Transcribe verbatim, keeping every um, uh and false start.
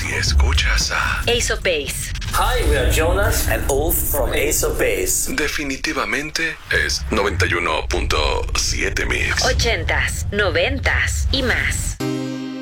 Si escuchas a Ace of Base. Hi, we are Jonas and Ulf from Ace of Base. definitivamente es noventa y uno punto siete Mix. Ochentas, noventas y más.